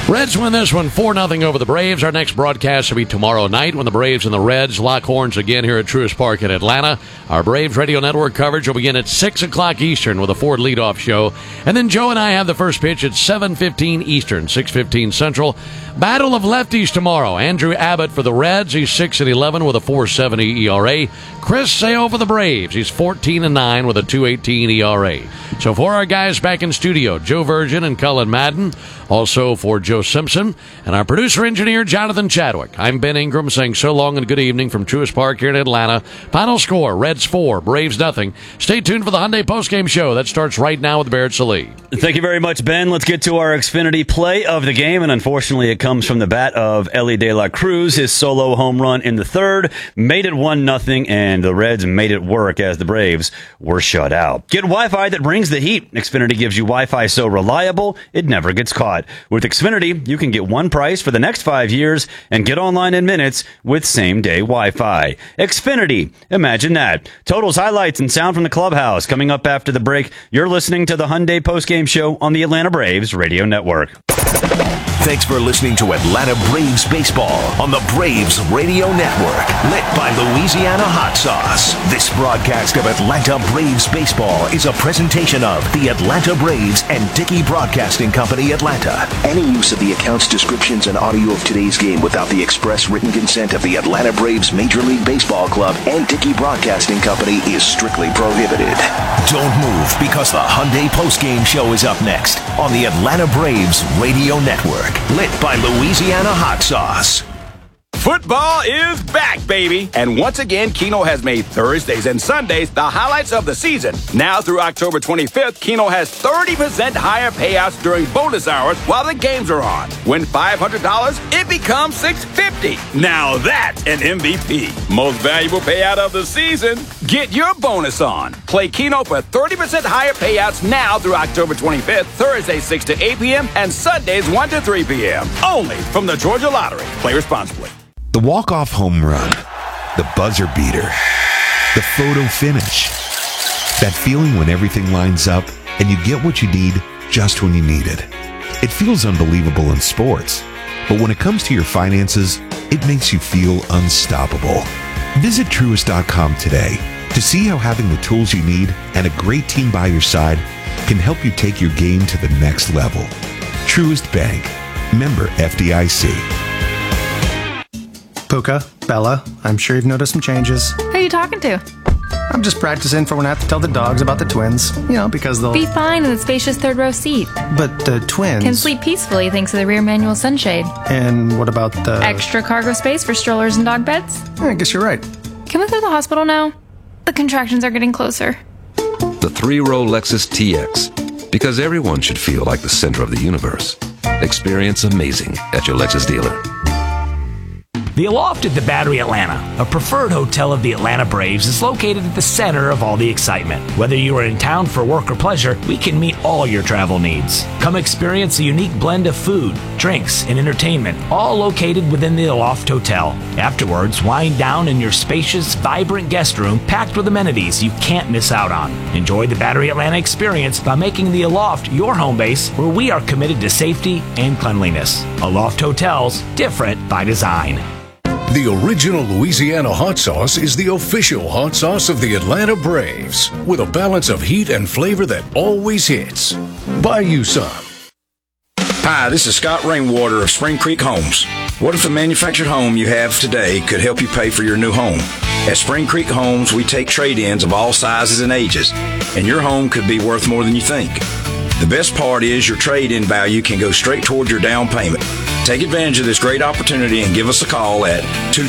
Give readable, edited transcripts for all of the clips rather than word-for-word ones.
Reds win this one 4-0 over the Braves. Our next broadcast will be tomorrow night when the Braves and the Reds lock horns again here at Truist Park in Atlanta. Our Braves Radio Network coverage will begin at 6 o'clock Eastern with a Ford leadoff show. And then Joe and I have the first pitch at 7:15 Eastern, 6:15 Central. Battle of lefties tomorrow. Andrew Abbott for the Reds. He's 6-11 with a 4.70 ERA. Chris Sale for the Braves. He's 14-9 with a 2.18 ERA. So for our guys back in studio, Joe Virgin and Cullen Madden. Also for Joe Simpson and our producer-engineer, Jonathan Chadwick. I'm Ben Ingram saying so long and good evening from Truist Park here in Atlanta. Final score, Reds 4, Braves nothing. Stay tuned for the Hyundai postgame show. That starts right now with Barrett Sallee. Thank you very much, Ben. Let's get to our Xfinity play of the game, and unfortunately it comes from the bat of Elly De La Cruz. His solo home run in the third made it 1-0, and the Reds made it work as the Braves were shut out. Get Wi-Fi that brings the heat. Xfinity gives you Wi-Fi so reliable, it never gets caught. With Xfinity, you can get one price for the next 5 years and get online in minutes with same-day Wi-Fi. Xfinity, imagine that. Totals, highlights, and sound from the clubhouse. Coming up after the break, you're listening to the Hyundai postgame show on the Atlanta Braves Radio Network. Thanks for listening to Atlanta Braves Baseball on the Braves Radio Network, lit by Louisiana Hot Sauce. This broadcast of Atlanta Braves Baseball is a presentation of the Atlanta Braves and Dickey Broadcasting Company, Atlanta. Any use of the accounts, descriptions, and audio of today's game without the express written consent of the Atlanta Braves Major League Baseball Club and Dickey Broadcasting Company is strictly prohibited. Don't move, because the Hyundai postgame show is up next on the Atlanta Braves Radio Network. Lit by Louisiana Hot Sauce. Football is back, baby! And once again, Keno has made Thursdays and Sundays the highlights of the season. Now through October 25th, Keno has 30% higher payouts during bonus hours while the games are on. Win $500, it becomes $650. Now that's an MVP. Most valuable payout of the season. Get your bonus on. Play Keno for 30% higher payouts now through October 25th, Thursdays 6 to 8 p.m. and Sundays 1 to 3 p.m. Only from the Georgia Lottery. Play responsibly. The walk-off home run, the buzzer beater, the photo finish. That feeling when everything lines up and you get what you need just when you need it. It feels unbelievable in sports, but when it comes to your finances, it makes you feel unstoppable. Visit Truist.com today to see how having the tools you need and a great team by your side can help you take your game to the next level. Truist Bank. Member FDIC. Puka, Bella, I'm sure you've noticed some changes. Who are you talking to? I'm just practicing for when I have to tell the dogs about the twins. You know, because they'll... Be fine in the spacious third row seat. But the twins... Can sleep peacefully thanks to the rear manual sunshade. And what about the... Extra cargo space for strollers and dog beds? I guess you're right. Can we go to the hospital now? The contractions are getting closer. The 3-row Lexus TX. Because everyone should feel like the center of the universe. Experience amazing at your Lexus dealer. The Aloft at the Battery Atlanta, a preferred hotel of the Atlanta Braves, is located at the center of all the excitement. Whether you are in town for work or pleasure, we can meet all your travel needs. Come experience a unique blend of food, drinks, and entertainment, all located within the Aloft Hotel. Afterwards, wind down in your spacious, vibrant guest room packed with amenities you can't miss out on. Enjoy the Battery Atlanta experience by making the Aloft your home base, where we are committed to safety and cleanliness. Aloft Hotels, different by design. The original Louisiana hot sauce is the official hot sauce of the Atlanta Braves, with a balance of heat and flavor that always hits. Buy you some. Hi, this is Scott Rainwater of Spring Creek Homes. What if the manufactured home you have today could help you pay for your new home? At Spring Creek Homes, we take trade-ins of all sizes and ages, and your home could be worth more than you think. The best part is your trade-in value can go straight toward your down payment. Take advantage of this great opportunity and give us a call at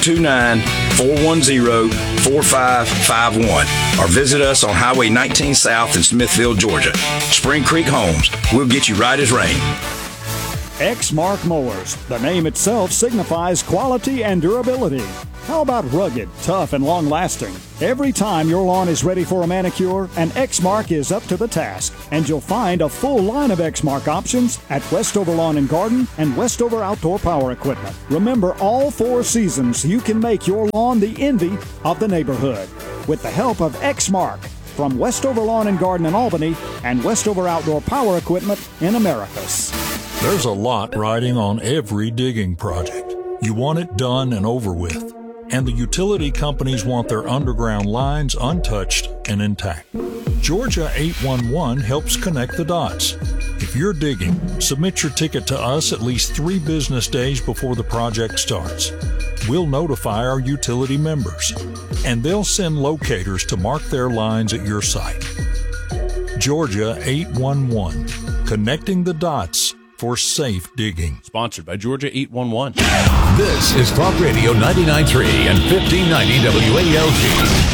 229-410-4551 or visit us on Highway 19 South in Smithville, Georgia. Spring Creek Homes. We'll get you right as rain. Exmark Mowers. The name itself signifies quality and durability. How about rugged, tough, and long-lasting? Every time your lawn is ready for a manicure, an Exmark is up to the task. And you'll find a full line of Exmark options at Westover Lawn and Garden and Westover Outdoor Power Equipment. Remember, all 4 seasons, you can make your lawn the envy of the neighborhood. With the help of Exmark from Westover Lawn and Garden in Albany and Westover Outdoor Power Equipment in Americus. There's a lot riding on every digging project. You want it done and over with. And the utility companies want their underground lines untouched and intact. Georgia 811 helps connect the dots. If you're digging, submit your ticket to us at least 3 business days before the project starts. We'll notify our utility members, and they'll send locators to mark their lines at your site. Georgia 811, connecting the dots for safe digging. Sponsored by Georgia 811. This is Talk Radio 99.3 and 1590 WALG.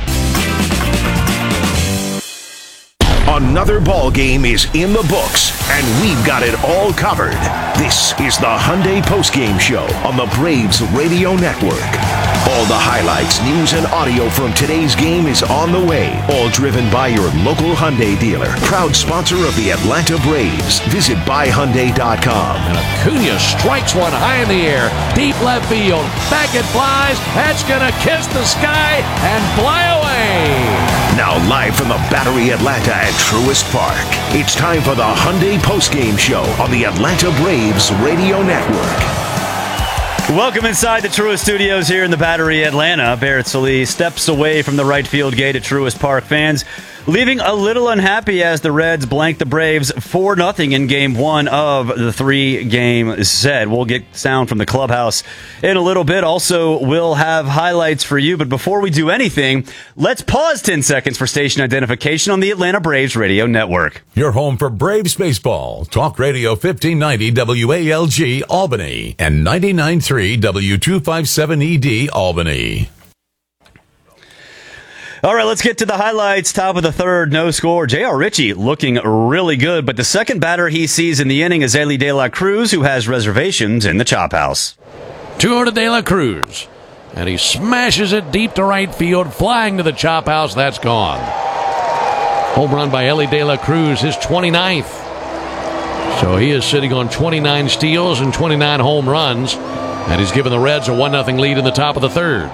Another ball game is in the books, and we've got it all covered. This is the Hyundai Postgame Show on the Braves Radio Network. All the highlights, news, and audio from today's game is on the way. All driven by your local Hyundai dealer. Proud sponsor of the Atlanta Braves. Visit buyhyundai.com. And Acuna strikes one high in the air. Deep left field. Back it flies. That's going to kiss the sky and fly away. Now live from the Battery Atlanta at Truist Park. It's time for the Hyundai Postgame Show on the Atlanta Braves Radio Network. Welcome inside the Truist Studios here in the Battery Atlanta. Barrett Sallee steps away from the right field gate at Truist Park. Fans leaving a little unhappy as the Reds blank the Braves 4-0 in Game 1 of the 3-game set. We'll get sound from the clubhouse in a little bit. Also, we'll have highlights for you. But before we do anything, let's pause 10 seconds for station identification on the Atlanta Braves Radio Network. Your home for Braves baseball. Talk Radio 1590 WALG Albany and 99.3 W257ED Albany. All right, let's get to the highlights. Top of the third, no score. J.R. Ritchie looking really good, but the second batter he sees in the inning is Elly De La Cruz, who has reservations in the chop house. 2-0 to De La Cruz, and he smashes it deep to right field, flying to the chop house. That's gone. Home run by Elly De La Cruz, his 29th. So he is sitting on 29 steals and 29 home runs, and he's given the Reds a 1-0 lead in the top of the third.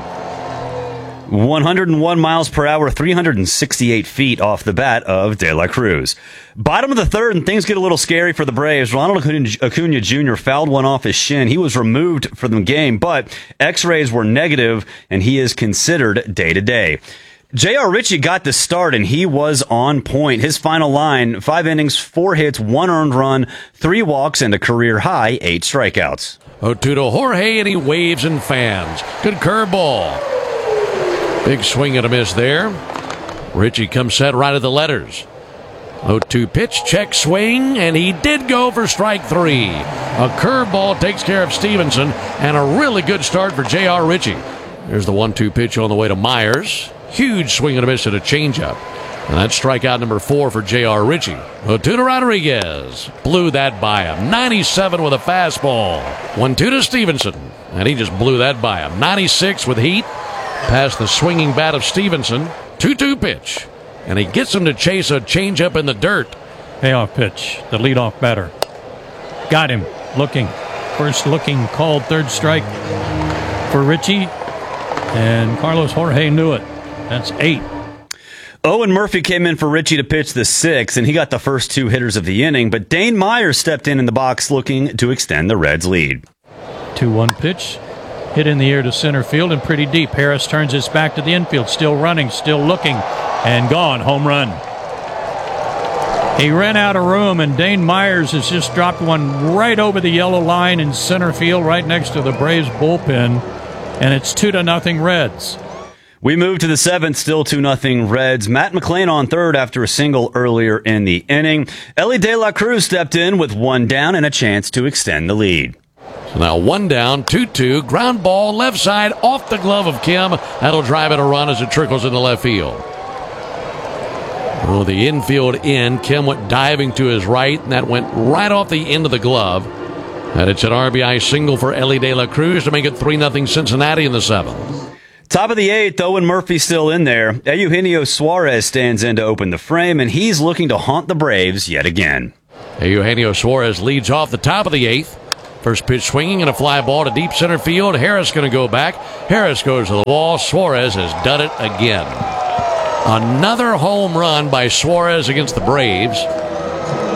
101 miles per hour, 368 feet off the bat of De La Cruz. Bottom of the third, and things get a little scary for the Braves. Ronald Acuna Jr. fouled one off his shin. He was removed from the game, but X-rays were negative, and he is considered day-to-day. J.R. Ritchie got the start, and he was on point. His final line, 5 innings, 4 hits, 1 earned run, 3 walks, and a career-high 8 strikeouts. 0-2 to Jorge, and he waves and fans. Good curveball. Big swing and a miss there. Ritchie comes set right at the letters. 0-2 pitch, check swing, and he did go for strike 3. A curveball takes care of Stevenson, and a really good start for J.R. Ritchie. There's the 1-2 pitch on the way to Myers. Huge swing and a miss at a changeup. And that's strikeout number 4 for J.R. Ritchie. 0-2 to Rodriguez. Blew that by him. 97 with a fastball. 1-2 to Stevenson. And he just blew that by him. 96 with heat. Past the swinging bat of Stevenson. 2-2 pitch. And he gets him to chase a changeup in the dirt. Payoff pitch. The leadoff batter. Got him. Looking. First looking called, third strike for Ritchie. And Carlos Jorge knew it. That's 8. Owen Murphy came in for Ritchie to pitch the 6th, and he got the first 2 hitters of the inning. But Dane Myers stepped in the box looking to extend the Reds' lead. 2-1 pitch. Hit in the air to center field and pretty deep. Harris turns his back to the infield. Still running, still looking, and gone. Home run. He ran out of room, and Dane Myers has just dropped one right over the yellow line in center field, right next to the Braves bullpen, and it's 2-0 Reds. We move to the 7th, still 2-0 Reds. Matt McLain on third after a single earlier in the inning. Elly De La Cruz stepped in with 1 down and a chance to extend the lead. So now 1 down, 2-2, ground ball, left side, off the glove of Kim. That'll drive it a run as it trickles into left field. Oh, the infield in. Kim went diving to his right, and that went right off the end of the glove. And it's an RBI single for Elly De La Cruz to make it 3-0 Cincinnati in the 7th. Top of the 8th, Owen Murphy still in there. Eugenio Suarez stands in to open the frame, and he's looking to haunt the Braves yet again. Eugenio Suarez leads off the top of the 8th. First pitch swinging and a fly ball to deep center field. Harris going to go back. Harris goes to the wall. Suarez has done it again. Another home run by Suarez against the Braves.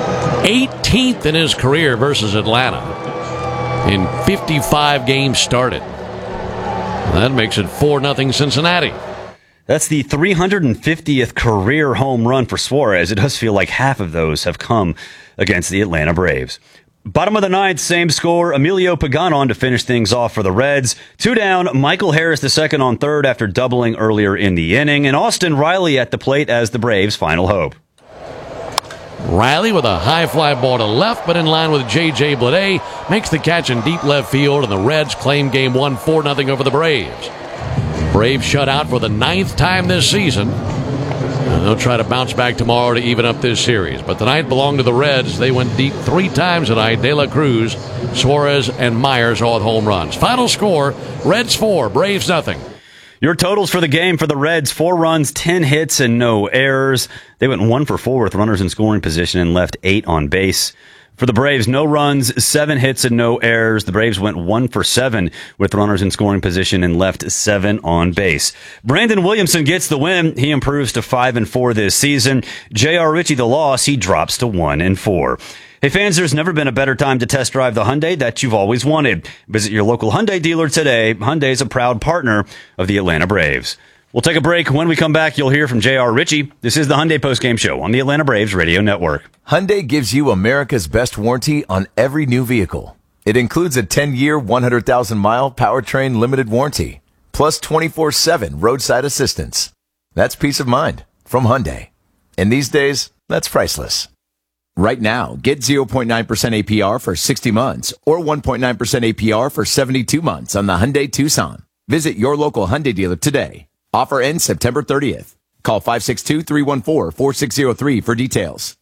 18th in his career versus Atlanta in 55 games started. That makes it 4-0 Cincinnati. That's the 350th career home run for Suarez. It does feel like half of those have come against the Atlanta Braves. Bottom of the ninth, same score. Emilio Pagan on to finish things off for the Reds. 2 down, Michael Harris II on third after doubling earlier in the inning. And Austin Riley at the plate as the Braves' final hope. Riley with a high fly ball to left, but in line with J.J. Bleday, makes the catch in deep left field, and the Reds claim game 1 4-0 over the Braves. Braves shut out for the 9th time this season. And they'll try to bounce back tomorrow to even up this series. But tonight belonged to the Reds. They went deep 3 times tonight. De La Cruz, Suarez, and Myers all with home runs. Final score, Reds 4, Braves nothing. Your totals for the game for the Reds, 4 runs, 10 hits, and no errors. They went 1 for 4 with runners in scoring position and left 8 on base. For the Braves, no runs, 7 hits, and no errors. The Braves went 1 for 7 with runners in scoring position and left 7 on base. Brandon Williamson gets the win. He improves to 5-4 this season. J.R. Ritchie the loss. He drops to 1-4. Hey fans, there's never been a better time to test drive the Hyundai that you've always wanted. Visit your local Hyundai dealer today. Hyundai is a proud partner of the Atlanta Braves. We'll take a break. When we come back, you'll hear from J.R. Ritchie. This is the Hyundai Postgame Show on the Atlanta Braves Radio Network. Hyundai gives you America's best warranty on every new vehicle. It includes a 10-year, 100,000-mile powertrain limited warranty, plus 24/7 roadside assistance. That's peace of mind from Hyundai. And these days, that's priceless. Right now, get 0.9% APR for 60 months or 1.9% APR for 72 months on the Hyundai Tucson. Visit your local Hyundai dealer today. Offer ends September 30th. Call 562-314-4603 for details.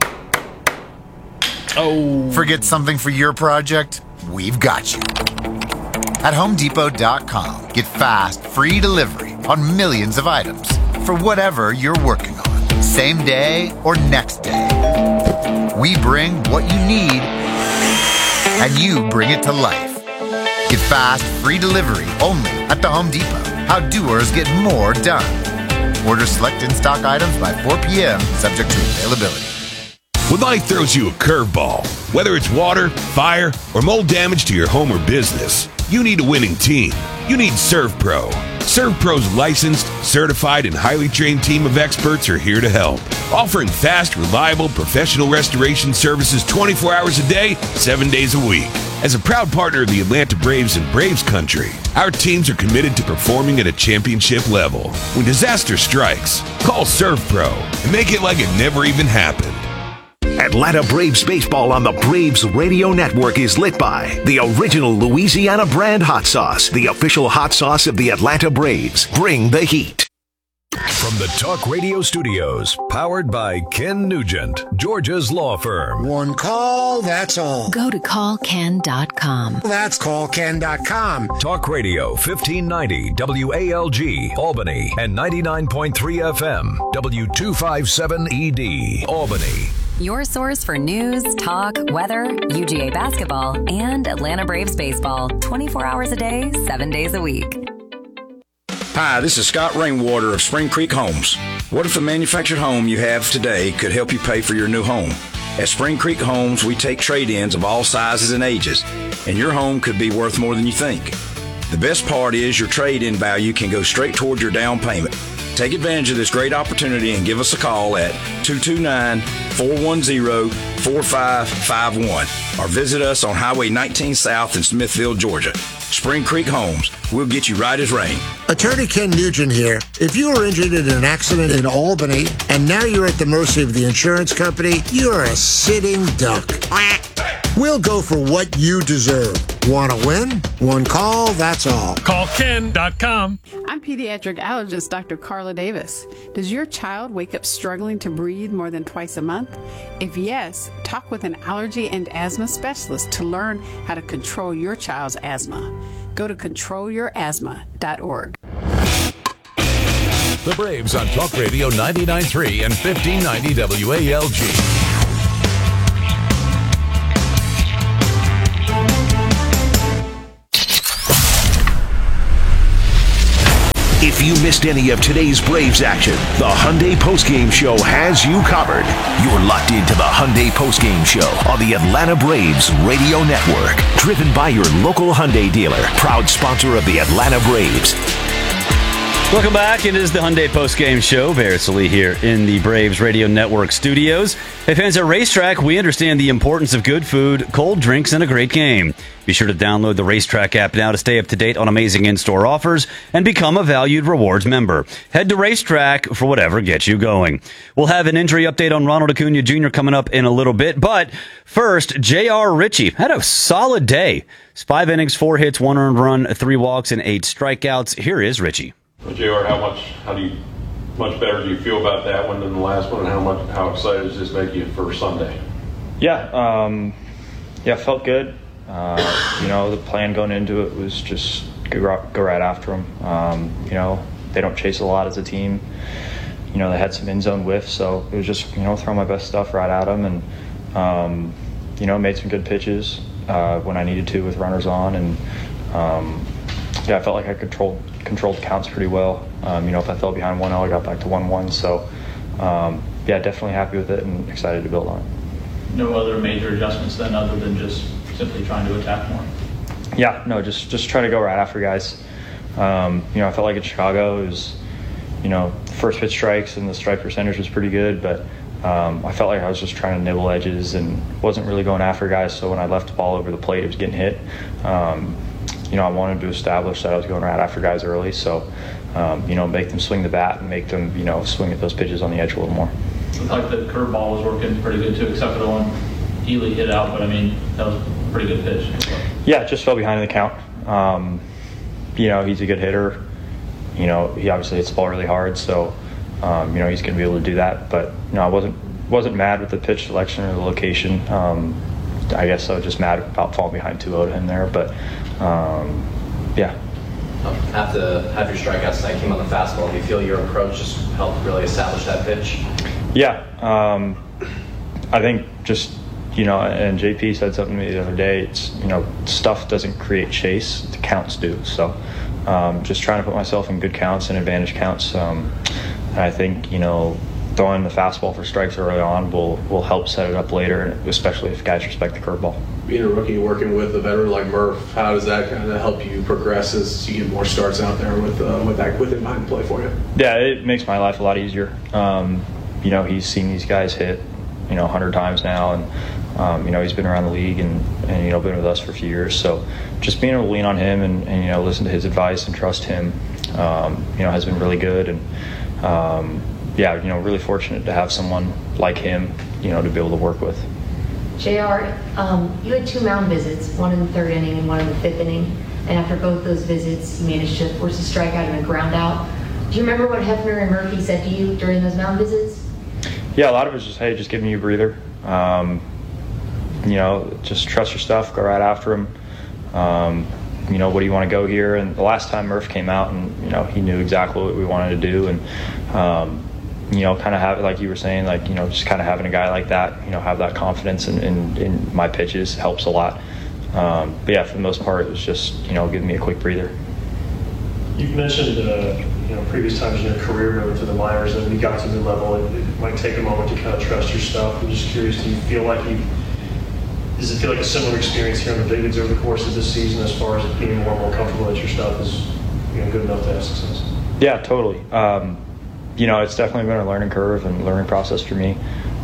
Oh. Forget something for your project? We've got you. At HomeDepot.com, get fast, free delivery on millions of items for whatever you're working on, same day or next day. We bring what you need, and you bring it to life. Get fast, free delivery only at the Home Depot. How doers get more done. Order select in-stock items by 4 p.m., subject to availability. When life throws you a curveball, whether it's water, fire, or mold damage to your home or business, you need a winning team. You need ServPro. ServPro's licensed, certified, and highly trained team of experts are here to help, offering fast, reliable, professional restoration services 24 hours a day, 7 days a week. As a proud partner of the Atlanta Braves and Braves Country, our teams are committed to performing at a championship level. When disaster strikes, call ServPro and make it like it never even happened. Atlanta Braves baseball on the Braves Radio Network is lit by the original Louisiana brand hot sauce, the official hot sauce of the Atlanta Braves. Bring the heat. From the Talk Radio Studios, powered by Ken Nugent, Georgia's law firm. One call, that's all. Go to callken.com. That's callken.com. Talk Radio 1590 WALG, Albany, and 99.3 FM, W257ED, Albany. Your source for news, talk, weather, UGA basketball, and Atlanta Braves baseball. 24 hours a day, 7 days a week. Hi, this is Scott Rainwater of Spring Creek Homes. What if the manufactured home you have today could help you pay for your new home? At Spring Creek Homes, we take trade-ins of all sizes and ages, and your home could be worth more than you think. The best part is your trade-in value can go straight toward your down payment. Take advantage of this great opportunity and give us a call at 229-410-4551 or visit us on Highway 19 South in Smithville, Georgia. Spring Creek Homes. We'll get you right as rain. Attorney Ken Nugent here. If you were injured in an accident in Albany and now you're at the mercy of the insurance company, you're a sitting duck. We'll go for what you deserve. Want to win? One call, that's all. CallKen.com. I'm pediatric allergist Dr. Carla Davis. Does your child wake up struggling to breathe more than twice a month? If yes, talk with an allergy and asthma specialist to learn how to control your child's asthma. Go to controlyourasthma.org. The Braves on Talk Radio 99.3 and 1590 WALG. If you missed any of today's Braves action, the Hyundai Postgame Show has you covered. You're locked into the Hyundai Postgame Show on the Atlanta Braves Radio Network. Driven by your local Hyundai dealer, proud sponsor of the Atlanta Braves. Welcome back. It is the Hyundai Postgame Show. Barrett Lee here in the Braves Radio Network studios. Hey, fans at Racetrack, we understand the importance of good food, cold drinks, and a great game. Be sure to download the Racetrack app now to stay up to date on amazing in-store offers and become a valued rewards member. Head to Racetrack for whatever gets you going. We'll have an injury update on Ronald Acuna Jr. coming up in a little bit, but first, J.R. Ritchie had a solid day. 5 innings, 4 hits, 1 earned run, 3 walks, and 8 strikeouts. Here is Ritchie. Well, JR, how much better do you feel about that one than the last one, and how excited does this make you for Sunday? Yeah, felt good. The plan going into it was just go right after them. They don't chase a lot as a team. They had some end zone whiffs, so it was just throw my best stuff right at them, and made some good pitches when I needed to with runners on, and I felt like I controlled counts pretty well. If I fell behind 1-0, I got back to 1-1. So, definitely happy with it and excited to build on it. No other major adjustments then, other than just simply trying to attack more? Yeah, no, just try to go right after guys. I felt like in Chicago it was, first pitch strikes and the strike percentage was pretty good, but I felt like I was just trying to nibble edges and wasn't really going after guys. So when I left the ball over the plate, it was getting hit. I wanted to establish that I was going right after guys early. So, make them swing the bat and make them, swing at those pitches on the edge a little more. It looked like the curveball was working pretty good too, except for the one Ely hit out. But that was a pretty good pitch. Yeah, just fell behind in the count. He's a good hitter. He obviously hits the ball really hard, so he's going to be able to do that. But I wasn't mad with the pitch selection or the location. I guess I was just mad about falling behind 2-0 to him there, but After your strikeouts tonight came on the fastball, do you feel your approach just helped really establish that pitch? Yeah, I think just and JP said something to me the other day. It's stuff doesn't create chase; the counts do. So just trying to put myself in good counts and advantage counts. And I think throwing the fastball for strikes early on will help set it up later, especially if guys respect the curveball. Being a rookie working with a veteran like Murph, how does that kind of help you progress as you get more starts out there with it behind the play for you? Yeah, it makes my life a lot easier. He's seen these guys hit 100 times now, and he's been around the league and been with us for a few years. So just being able to lean on him and listen to his advice and trust him has been really good. And really fortunate to have someone like him, to be able to work with. JR, you had 2 mound visits, one in the 3rd inning and one in the 5th inning. And after both those visits, you managed to force a strikeout and a ground out. Do you remember what Hefner and Murphy said to you during those mound visits? Yeah, a lot of it was just, hey, just giving you a breather. Just trust your stuff, go right after him. What do you want to go here? And the last time Murph came out and, he knew exactly what we wanted to do. And, kind of have, like you were saying, just kind of having a guy like that, have that confidence in my pitches helps a lot. For the most part, it was just, giving me a quick breather. You've mentioned, previous times in your career going to the minors, and when you got to the level, it might take a moment to kind of trust your stuff. I'm just curious, does it feel like a similar experience here in the big leagues over the course of this season, as far as being more and more comfortable that your stuff is good enough to have success? Yeah, totally. It's definitely been a learning curve and learning process for me.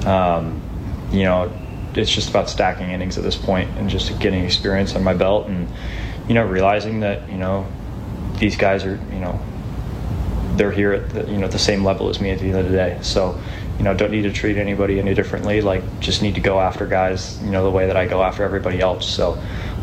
It's just about stacking innings at this point and just getting experience on my belt and, realizing that, these guys are, they're here at the same level as me at the end of the day. So, don't need to treat anybody any differently. Just need to go after guys, the way that I go after everybody else. So,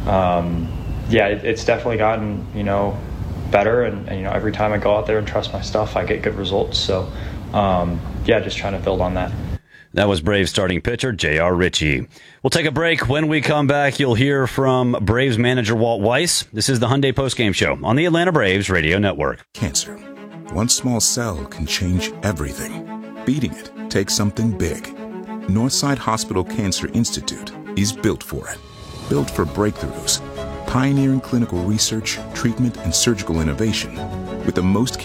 it's definitely gotten, better. And, every time I go out there and trust my stuff, I get good results. So, just trying to build on that. That was Braves starting pitcher J.R. Ritchie. We'll take a break. When we come back, you'll hear from Braves manager Walt Weiss. This is the Hyundai Postgame Show on the Atlanta Braves Radio Network. Cancer. One small cell can change everything. Beating it takes something big. Northside Hospital Cancer Institute is built for it. Built for breakthroughs. Pioneering clinical research, treatment, and surgical innovation with the most